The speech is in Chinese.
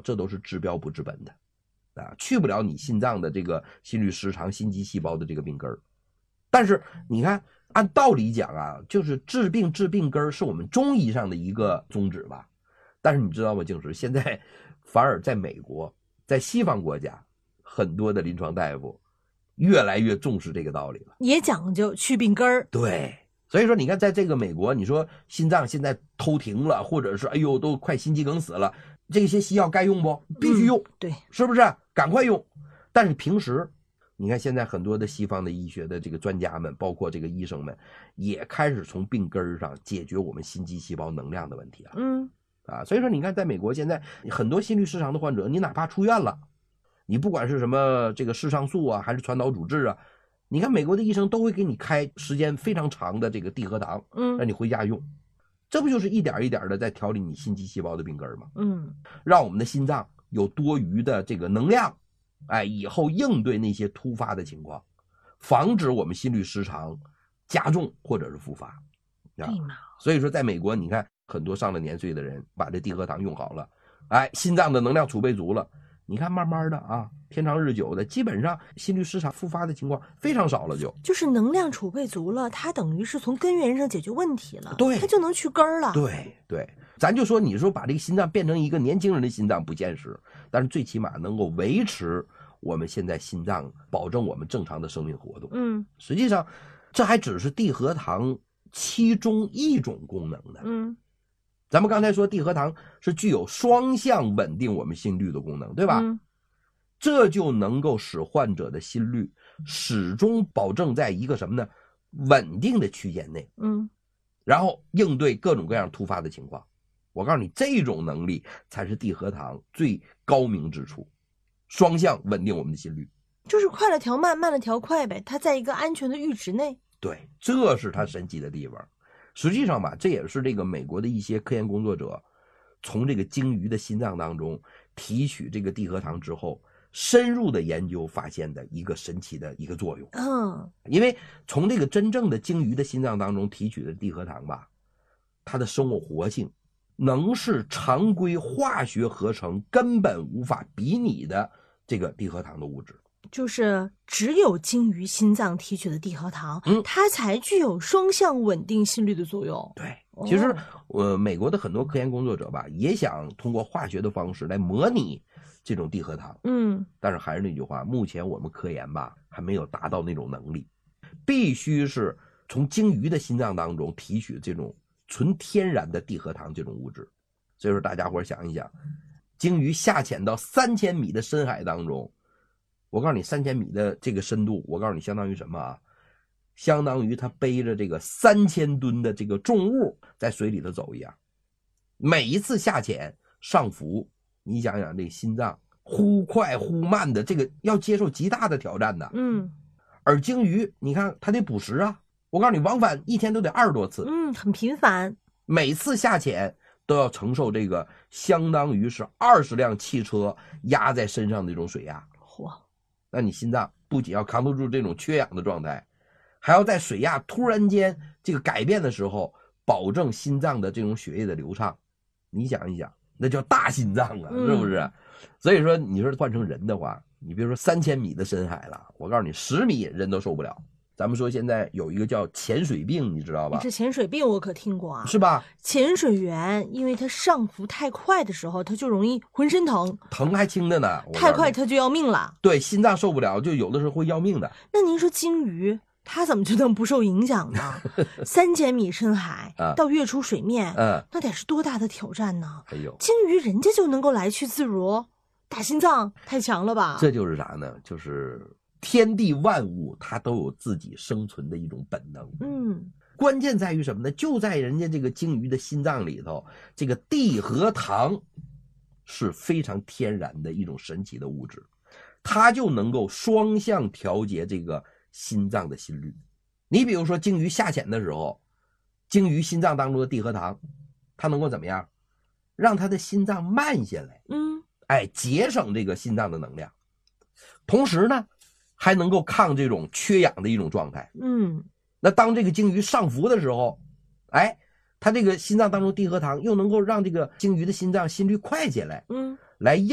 这都是治标不治本的去不了你心脏的这个心律失常、心肌细胞的这个病根儿。但是你看，按道理讲就是治病根儿是我们中医上的一个宗旨吧。但是你知道吗，静时现在反而在美国，在西方国家，很多的临床大夫越来越重视这个道理了， 也讲究去病根儿。 对，所以说你看，在这个美国，你说心脏现在偷停了，或者是哎呦都快心肌梗死了，这些西药该用不？必须用， 对， 是不是？赶快用。但是平时你看，现在很多的西方的医学的这个专家们，包括这个医生们，也开始从病根上解决我们心肌细胞能量的问题所以说你看，在美国现在很多心律失常的患者，你哪怕出院了，你不管是什么这个视上素还是传导阻滞你看美国的医生都会给你开时间非常长的这个地核糖，让你回家用。这不就是一点一点的在调理你心肌细胞的病根吗？让我们的心脏有多余的这个能量，以后应对那些突发的情况，防止我们心律失常加重或者是复发。 对嘛？ 所以说在美国你看很多上了年岁的人把这地核糖用好了，心脏的能量储备足了，你看慢慢的天长日久的，基本上心律失常复发的情况非常少了， 就是能量储备足了，它等于是从根源上解决问题了， 对， 它就能去根儿了。 对，咱就说你说把这个心脏变成一个年轻人的心脏不现实，但是最起码能够维持我们现在心脏，保证我们正常的生命活动。实际上这还只是地核糖其中一种功能的。咱们刚才说地核糖是具有双向稳定我们心率的功能，对吧？这就能够使患者的心率始终保证在一个什么呢？稳定的区间内。然后应对各种各样突发的情况。我告诉你，这种能力才是地核糖最高明之处，双向稳定我们的心率。 就是快了调慢，慢了调快呗，它在一个安全的阈值内。 对，这是它神奇的地方。实际上吧，这也是这个美国的一些科研工作者从这个鲸鱼的心脏当中提取这个地核糖之后，深入的研究发现的一个神奇的一个作用。因为从这个真正的鲸鱼的心脏当中提取的地核糖吧，它的生物活性能是常规化学合成根本无法比拟的这个地核糖的物质。 就是只有鲸鱼心脏提取的地核糖，它才具有双向稳定心率的作用。 对，其实美国的很多科研工作者吧，也想通过化学的方式来模拟这种地核糖。但是还是那句话，目前我们科研吧还没有达到那种能力，必须是从鲸鱼的心脏当中提取这种纯天然的地核糖这种物质。所以说大家伙想一想，鲸鱼下潜到3000米的深海当中，我告诉你3000米的这个深度，我告诉你相当于什么相当于他背着这个3000吨的这个重物在水里头走一样。每一次下潜上浮，你想想这心脏忽快忽慢的，这个要接受极大的挑战的。而鲸鱼你看它得捕食我告诉你往返一天都得20多次。 很频繁， 每次下潜都要承受这个相当于是20辆汽车压在身上的这种水压。那你心脏不仅要扛得住这种缺氧的状态，还要在水压突然间这个改变的时候，保证心脏的这种血液的流畅。你想一想，那叫大心脏是不是？所以说你说换成人的话，你别说3000米的深海了，我告诉你10米人都受不了。咱们说现在有一个叫潜水病，你知道吧？ 这潜水病我可听过是吧？ 潜水员因为他上浮太快的时候，他就容易浑身疼， 疼还轻的呢， 太快他就要命了。 对，心脏受不了，就有的时候会要命的。 那您说鲸鱼它怎么就能不受影响呢？3000米深海到跃出水面，那得是多大的挑战呢？鲸鱼人家就能够来去自如，打心脏太强了吧？ 这就是啥呢？就是天地万物它都有自己生存的一种本能。关键在于什么呢？就在人家这个鲸鱼的心脏里头，这个地核糖是非常天然的一种神奇的物质，它就能够双向调节这个心脏的心率。你比如说鲸鱼下潜的时候，鲸鱼心脏当中的地核糖它能够怎么样？让它的心脏慢下来，节省这个心脏的能量，同时呢还能够抗这种缺氧的一种状态。那当这个鲸鱼上浮的时候，它这个心脏当中地核糖又能够让这个鲸鱼的心脏心率快起来，来